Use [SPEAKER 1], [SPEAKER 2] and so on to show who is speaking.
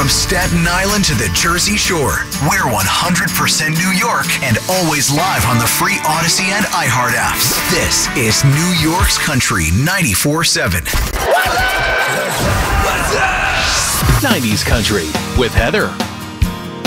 [SPEAKER 1] Staten Island to the Jersey Shore, we're 100% New York and always live on the free Odyssey and iHeart apps. This is New York's Country 94.7.
[SPEAKER 2] 90s Country with Heather.